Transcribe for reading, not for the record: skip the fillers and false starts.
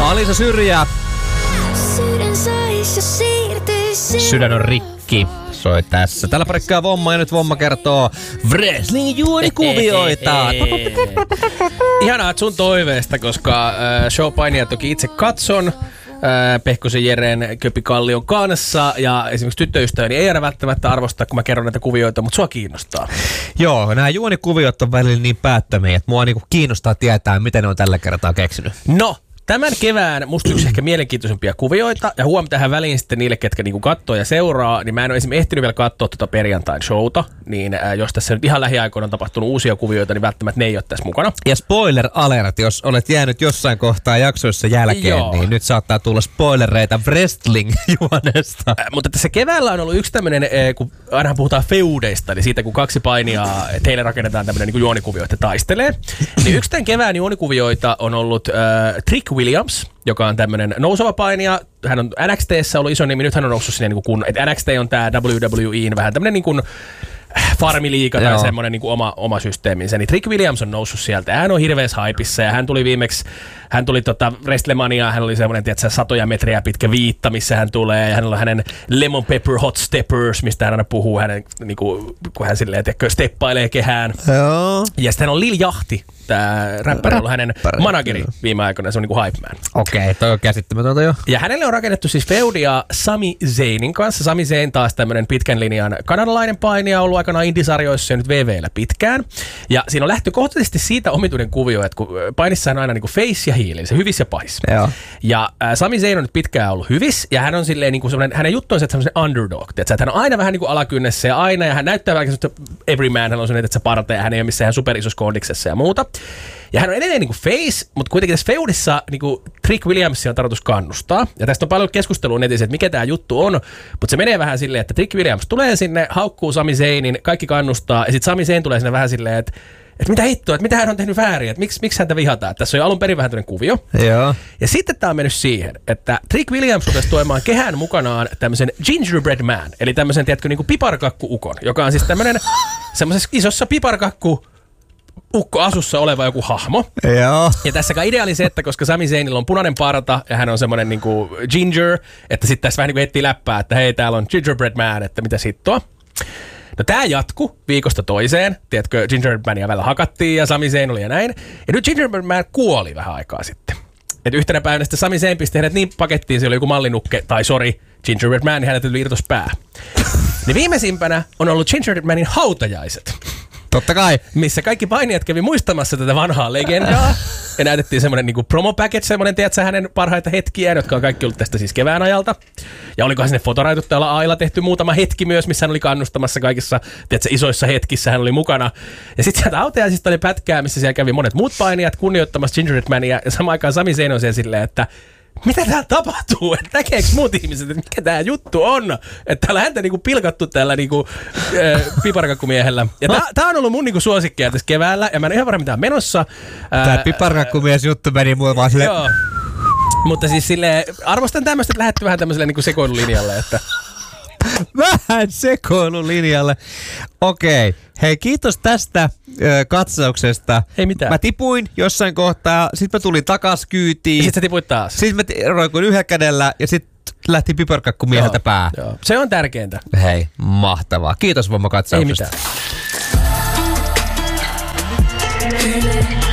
Alisa Syrjä. Sydän on rikki. Soi tässä. Tällä parikkaa Vomma ja nyt Vomma kertoo wrestling juonikuvioita. Ihanaa, että sun toiveesta, koska showpainia toki itse katson Pehkosen Jeren Köpi-Kallion kanssa ja esimerkiksi tyttöystäväni ei aina välttämättä arvostaa, kun mä kerron näitä kuvioita, mutta sua kiinnostaa. Joo, nämä juonikuviot on välillä niin päättömiä, että mua niinku kiinnostaa tietää, miten ne on tällä kertaa keksinyt. No, tämän kevään musta yksi ehkä mielenkiintoisempia kuvioita, ja huom tähän väliin sitten niille, ketkä niinku katsoo ja seuraa, niin mä en ole esimerkiksi ehtinyt vielä katsoa tuota perjantain showta, niin jos tässä nyt ihan lähiaikoina on tapahtunut uusia kuvioita, niin välttämättä ne ei ole tässä mukana. Ja spoiler alert, jos olet jäänyt jossain kohtaa jaksoissa jälkeen, niin nyt saattaa tulla spoilereita wrestling-juonesta. Mutta tässä keväällä on ollut yksi tämmöinen, kun ainahan puhutaan feudeista, niin siitä kun kaksi painia, teille rakennetaan tämmöinen niin juonikuvio, että taistelee, niin yksi tämän kevään juonikuvioita on ollut Trick Williams, joka on tämmönen nouseva painija. Hän on NXT:ssä ollut iso nimi, nyt hän on noussut sinne kun että NXT on tää WWE:n vähän tämmönen niin kuin farmiliiga tai semmoinen niin kuin oma systeeminsä. Niin Trick Williams on noussut sieltä. Hän on hirveässä haipissa ja hän tuli viimeksi, WrestleMania, hän oli semmoinen, tiedätkö, 100 metriä pitkä viitta, missä hän tulee. Ja hän on hänen Lemon Pepper Hot Steppers, mistä hän aina puhuu, hänen, niin kuin, kun hän silleen, tiedätkö, steppailee kehään. Joo. Ja sitten hän on Lil Yachty, tää räppäri, on ollut hänen manageri viime aikoina, se on niinku hype man. Okei, toi on käsittämätöntä jo. Ja hänelle on rakennettu siis feudia Sami Zaynin kanssa. Sami Zayn taas tämmönen pitkän linjan kanadalainen painija, ollut aikanaan indisarjoissa ja nyt VV:llä pitkään. Ja siinä on lähtökohtaisesti siitä omituinen kuvio, että kun painissa on aina niinku face ja heel, se hyvis ja pahis. Joo. Ja Sami Zayn on nyt pitkään ollut hyvis, ja hän on silleen niinku semmoinen, hänen juttu on se, että semmoinen underdog, että hän on aina vähän niinku alakynnessä ja aina, ja hän näyttää vähän semmoista everyman, hän on semmoinen, että se partea, hän ei ole missään superisossa kondiksessa ja muuta. Ja hän on edelleen niinku face, mutta kuitenkin tässä feudissa niinku Trick Williamsia on tarkoitus kannustaa. Ja tästä on paljon keskustelua netissä, että mikä tämä juttu on. Mutta se menee vähän silleen, että Trick Williams tulee sinne, haukkuu Sami Zaynin, kaikki kannustaa. Ja sitten Sami Zayn tulee sinne vähän silleen, että mitä hittoa, että mitä hän on tehnyt väärin, että miksi häntä vihataan. Tässä on jo alun perin vähän tämmöinen kuvio. Joo. Ja sitten tämä on mennyt siihen, että Trick Williams rupesi tuomaan kehään mukanaan tämmöisen gingerbread man, eli tämmöisen, tiedätkö, niinku piparkakku-ukon, joka on siis tämmöinen semmoisessa isossa piparkakku ukkoasussa oleva joku hahmo. Joo. Ja tässä idea oli se, että koska Sami Zaynilla on punainen parta ja hän on semmoinen niinku ginger, että sitten tässä vähän niinku etsii läppää, että hei, täällä on gingerbread man, että mitä hittoa. No tää jatku viikosta toiseen. Tiedätkö, Gingerbread Mania välillä hakattiin ja Sami Zayn oli ja näin. Ja nyt Gingerbread Man kuoli vähän aikaa sitten. Et yhtenä päivänä sitten Sami Zayn pisti hänet niin pakettiin, se oli joku mallinukke, tai Gingerbread Man, niin hänet irtos pää. Niin viimeisimpänä on ollut Gingerbread Manin hautajaiset. Totta kai. Missä kaikki painijat kävi muistamassa tätä vanhaa legendaa. Ja näytettiin semmoinen niinku promo package, semmoinen, tiedätkö, hänen parhaita hetkiä, jotka on kaikki ollut tästä siis kevään ajalta. Ja olikohan sinne fotoraituttajalla Aila tehty muutama hetki myös, missä hän oli kannustamassa kaikissa, tiedätkö, isoissa hetkissä hän oli mukana. Ja sitten sieltä hautajaisista oli pätkää, missä siellä kävi monet muut painijat kunnioittamassa Gingerbread Mania. Ja samaan aikaan Sami Zayn on siellä silleen, että mitä täällä tapahtuu? Että näkeekö muut ihmiset, että mikä tää juttu on? Että täällä häntä niinku pilkattu tällä niinku piparkakkumiehellä. Ja tää on ollut mun niinku suosikkia tässä keväällä. Ja mä en ihan varma mitä on menossa. Tää piparkakkumies juttu meni mulle vaan silleen. Joo. Mutta siis silleen, arvostan tämmöistä, että lähdetty vähän tämmöiselle niinku sekoilulinjalle. Että vähän sekoilulinjalle. Okei. Hei, kiitos tästä katsauksesta. Ei mitään. Mä tipuin jossain kohtaa, sit mä tulin takas kyytiin. Ja sit sä tipuit taas. Sit mä roikuin yhdellä kädellä ja sit lähti piparkakkumieheltä pää. Joo. Se on tärkeintä. Hei, mahtavaa. Kiitos Vomma katsauksesta. Ei mitään.